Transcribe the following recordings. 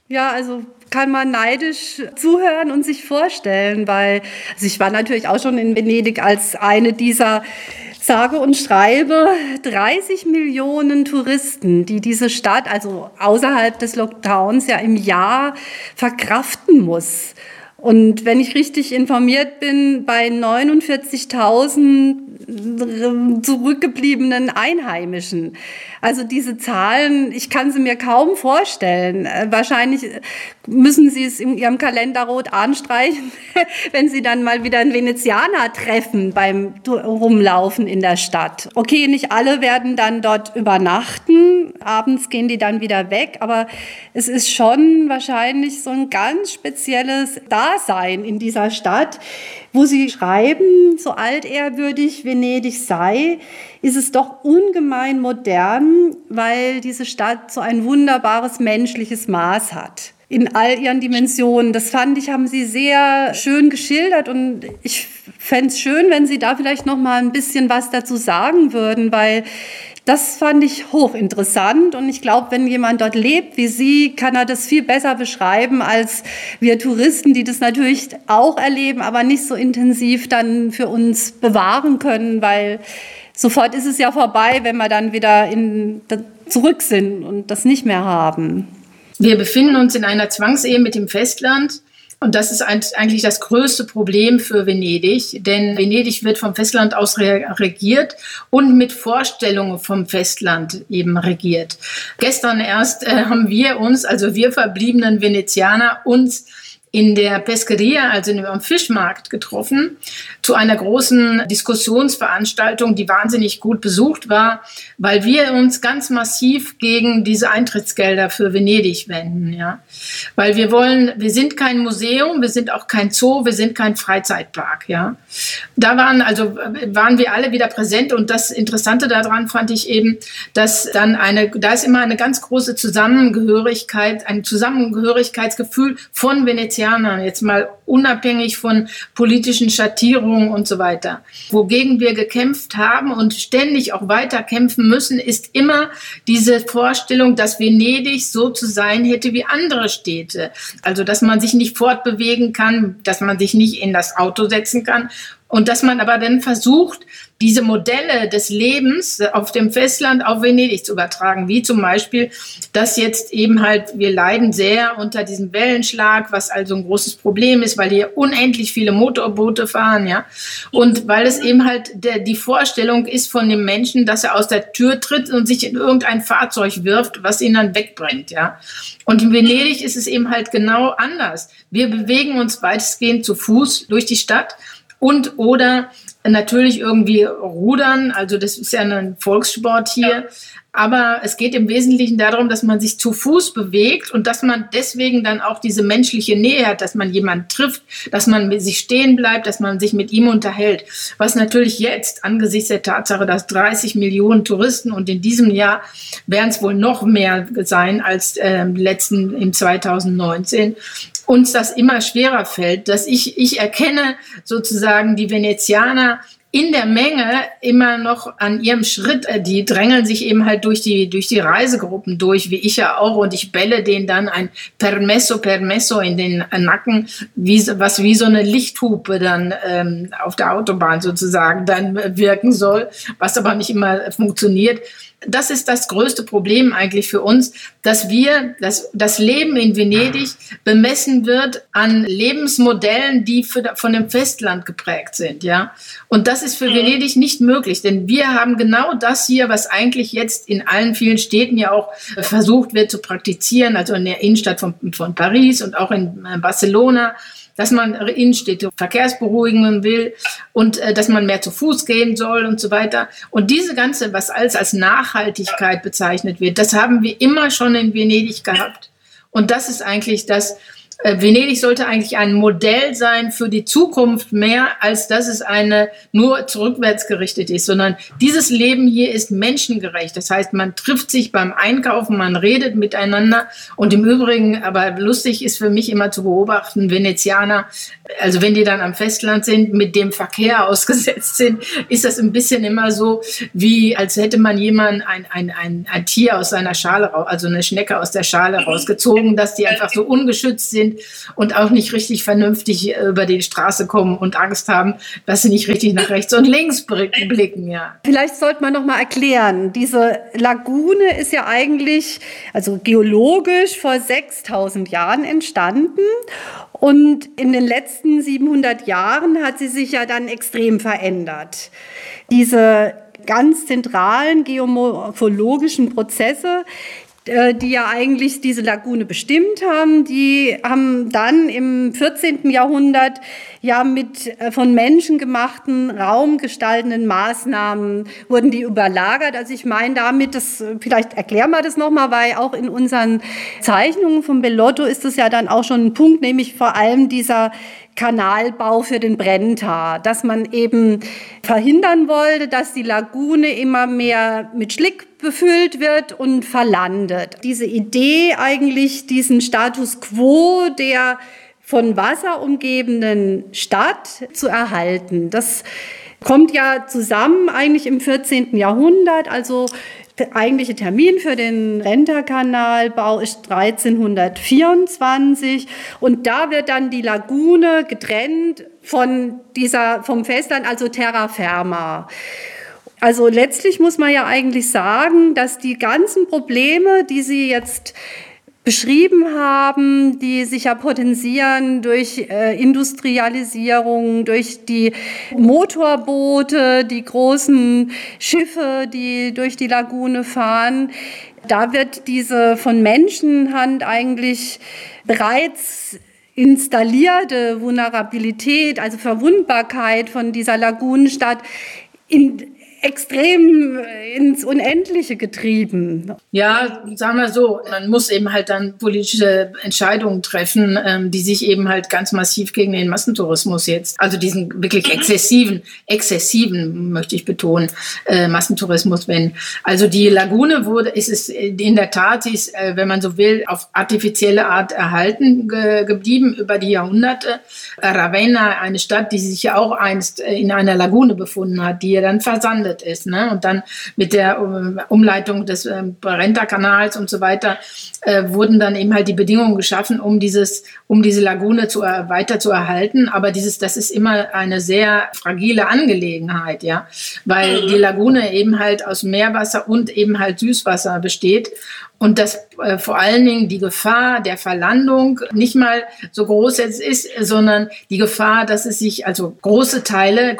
Ja, also kann man neidisch zuhören und sich vorstellen, weil also ich war natürlich auch schon in Venedig als eine dieser sage und schreibe 30 Millionen Touristen, die diese Stadt, also außerhalb des Lockdowns, ja im Jahr verkraften muss. Und wenn ich richtig informiert bin, bei 49.000 zurückgebliebenen Einheimischen. Also diese Zahlen, ich kann sie mir kaum vorstellen. Wahrscheinlich müssen Sie es in Ihrem Kalender rot anstreichen, wenn Sie dann mal wieder einen Venezianer treffen beim Rumlaufen in der Stadt. Okay, nicht alle werden dann dort übernachten. Abends gehen die dann wieder weg. Aber es ist schon wahrscheinlich so ein ganz spezielles Dasein in dieser Stadt, wo Sie schreiben, so altehrwürdig Venedig sei, ist es doch ungemein modern, weil diese Stadt so ein wunderbares menschliches Maß hat. In all ihren Dimensionen. Das fand ich, haben Sie sehr schön geschildert und ich fände es schön, wenn Sie da vielleicht noch mal ein bisschen was dazu sagen würden, weil das fand ich hochinteressant und ich glaube, wenn jemand dort lebt wie Sie, kann er das viel besser beschreiben als wir Touristen, die das natürlich auch erleben, aber nicht so intensiv dann für uns bewahren können, weil sofort ist es ja vorbei, wenn wir dann wieder zurück sind und das nicht mehr haben. Wir befinden uns in einer Zwangsehe mit dem Festland. Und das ist eigentlich das größte Problem für Venedig, denn Venedig wird vom Festland aus regiert und mit Vorstellungen vom Festland eben regiert. Gestern erst haben wir uns, also wir verbliebenen Venezianer, uns in der Pescheria, also am Fischmarkt, getroffen, zu einer großen Diskussionsveranstaltung, die wahnsinnig gut besucht war, weil wir uns ganz massiv gegen diese Eintrittsgelder für Venedig wenden. Ja? Weil wir sind kein Museum, wir sind auch kein Zoo, wir sind kein Freizeitpark. Ja? Da waren wir alle wieder präsent und das Interessante daran fand ich eben, dass da ist immer eine ganz große Zusammengehörigkeit, ein Zusammengehörigkeitsgefühl von Venezianern, jetzt mal unabhängig von politischen Schattierungen und so weiter. Wogegen wir gekämpft haben und ständig auch weiter kämpfen müssen, ist immer diese Vorstellung, dass Venedig so zu sein hätte wie andere Städte. Also, dass man sich nicht fortbewegen kann, dass man sich nicht in das Auto setzen kann und dass man aber dann versucht, diese Modelle des Lebens auf dem Festland auf Venedig zu übertragen, wie zum Beispiel, dass jetzt eben halt, wir leiden sehr unter diesem Wellenschlag, was also ein großes Problem ist, weil hier unendlich viele Motorboote fahren, ja, und weil es eben halt die Vorstellung ist von dem Menschen, dass er aus der Tür tritt und sich in irgendein Fahrzeug wirft, was ihn dann wegbringt, ja. Und in Venedig ist es eben halt genau anders. Wir bewegen uns weitestgehend zu Fuß durch die Stadt und oder natürlich irgendwie rudern, also das ist ja ein Volkssport hier, aber es geht im Wesentlichen darum, dass man sich zu Fuß bewegt und dass man deswegen dann auch diese menschliche Nähe hat, dass man jemanden trifft, dass man mit sich stehen bleibt, dass man sich mit ihm unterhält. Was natürlich jetzt angesichts der Tatsache, dass 30 Millionen Touristen und in diesem Jahr werden es wohl noch mehr sein als letzten in 2019, uns das immer schwerer fällt, dass ich erkenne sozusagen die Venezianer in der Menge immer noch an ihrem Schritt, die drängeln sich eben halt durch die Reisegruppen durch, wie ich ja auch, und ich bälle denen dann ein Permesso in den Nacken, was wie so eine Lichthupe dann auf der Autobahn sozusagen dann wirken soll, was aber nicht immer funktioniert. Das ist das größte Problem eigentlich für uns, dass das Leben in Venedig bemessen wird an Lebensmodellen, die von dem Festland geprägt sind, ja. Und das ist für Venedig nicht möglich, denn wir haben genau das hier, was eigentlich jetzt in allen vielen Städten ja auch versucht wird zu praktizieren, also in der Innenstadt von Paris und auch in Barcelona, dass man Innenstädte verkehrsberuhigen will und dass man mehr zu Fuß gehen soll und so weiter. Und diese ganze, was als Nachhaltigkeit bezeichnet wird, das haben wir immer schon in Venedig gehabt. Und das ist eigentlich das, Venedig sollte eigentlich ein Modell sein für die Zukunft, mehr als dass es eine nur zurückwärts gerichtet ist, sondern dieses Leben hier ist menschengerecht. Das heißt, man trifft sich beim Einkaufen, man redet miteinander und im Übrigen, aber lustig ist für mich immer zu beobachten, Venezianer, also wenn die dann am Festland sind, mit dem Verkehr ausgesetzt sind, ist das ein bisschen immer so, wie als hätte man jemanden ein Tier aus seiner Schale, also eine Schnecke aus der Schale rausgezogen, dass die einfach so ungeschützt sind und auch nicht richtig vernünftig über die Straße kommen und Angst haben, dass sie nicht richtig nach rechts und links blicken. Ja. Vielleicht sollte man noch mal erklären, diese Lagune ist ja eigentlich, also geologisch vor 6.000 Jahren entstanden. Und in den letzten 700 Jahren hat sie sich ja dann extrem verändert. Diese ganz zentralen geomorphologischen Prozesse, die ja eigentlich diese Lagune bestimmt haben, die haben dann im 14. Jahrhundert ja mit von Menschen gemachten raumgestaltenden Maßnahmen wurden die überlagert. Also ich meine damit, vielleicht erklären wir das nochmal, weil auch in unseren Zeichnungen von Bellotto ist das ja dann auch schon ein Punkt, nämlich vor allem dieser Kanalbau für den Brenta, dass man eben verhindern wollte, dass die Lagune immer mehr mit Schlick befüllt wird und verlandet. Diese Idee eigentlich, diesen Status quo der von Wasser umgebenen Stadt zu erhalten, das kommt ja zusammen eigentlich im 14. Jahrhundert, also der eigentliche Termin für den Brenta-Kanalbau ist 1324 und da wird dann die Lagune getrennt vom Festland, also Terra Firma. Also letztlich muss man ja eigentlich sagen, dass die ganzen Probleme, die Sie jetzt beschrieben haben, die sich ja potenzieren durch Industrialisierung, durch die Motorboote, die großen Schiffe, die durch die Lagune fahren. Da wird diese von Menschenhand eigentlich bereits installierte Vulnerabilität, also Verwundbarkeit von dieser Lagunenstadt extrem ins Unendliche getrieben. Ja, sagen wir so, man muss eben halt dann politische Entscheidungen treffen, die sich eben halt ganz massiv gegen den Massentourismus jetzt, also diesen wirklich exzessiven, möchte ich betonen, Massentourismus wenden. Also die Lagune ist es in der Tat, ist, wenn man so will, auf artifizielle Art erhalten geblieben über die Jahrhunderte. Ravenna, eine Stadt, die sich ja auch einst in einer Lagune befunden hat, die ja dann versandet ist, ne? Und dann mit der Umleitung des Brenta-Kanals und so weiter wurden dann eben halt die Bedingungen geschaffen, um diese Lagune weiter zu erhalten. Aber das ist immer eine sehr fragile Angelegenheit, ja, weil die Lagune eben halt aus Meerwasser und eben halt Süßwasser besteht. Und dass vor allen Dingen die Gefahr der Verlandung nicht mal so groß jetzt ist, sondern die Gefahr, dass es sich, also große Teile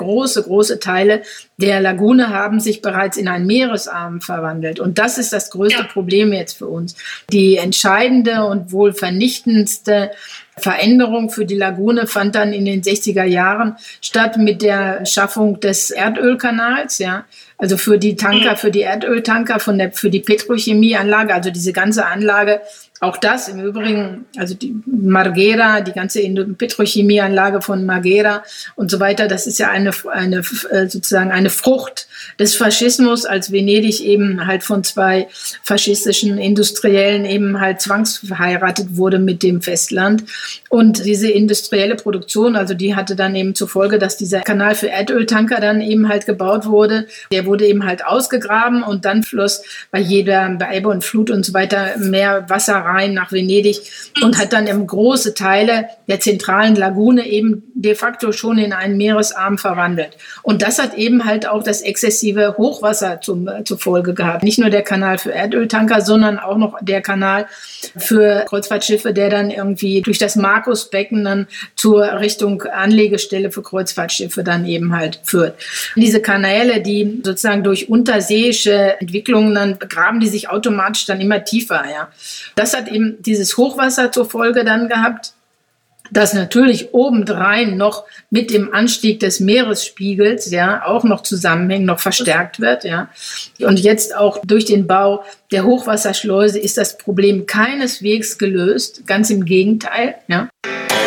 der Lagune haben sich bereits in einen Meeresarm verwandelt. Und das ist das größte Problem jetzt für uns. Die entscheidende und wohl vernichtendste Veränderung für die Lagune fand dann in den 60er Jahren statt mit der Schaffung des Erdölkanals, ja. Also für die Tanker, für die Erdöltanker, für die Petrochemieanlage, also diese ganze Anlage, auch das im Übrigen, also die Marghera, die ganze Petrochemieanlage von Marghera und so weiter, das ist ja sozusagen eine Frucht des Faschismus, als Venedig eben halt von zwei faschistischen Industriellen eben halt zwangsverheiratet wurde mit dem Festland. Und diese industrielle Produktion, also die hatte dann eben zur Folge, dass dieser Kanal für Erdöltanker dann eben halt gebaut wurde. Der wurde eben halt ausgegraben und dann floss bei Ebbe und Flut und so weiter mehr Wasser rein nach Venedig und hat dann eben große Teile der zentralen Lagune eben de facto schon in einen Meeresarm verwandelt. Und das hat eben halt auch das exzessive Hochwasser zur Folge gehabt. Nicht nur der Kanal für Erdöltanker, sondern auch noch der Kanal für Kreuzfahrtschiffe, der dann irgendwie durch das Markusbecken dann zur Richtung Anlegestelle für Kreuzfahrtschiffe dann eben halt führt. Diese Kanäle, die sozusagen durch unterseeische Entwicklungen, dann graben die sich automatisch dann immer tiefer. Ja. Das hat eben dieses Hochwasser zur Folge dann gehabt, das natürlich obendrein noch mit dem Anstieg des Meeresspiegels ja auch noch zusammenhängt, noch verstärkt wird. Ja. Und jetzt auch durch den Bau der Hochwasserschleuse ist das Problem keineswegs gelöst, ganz im Gegenteil. Ja.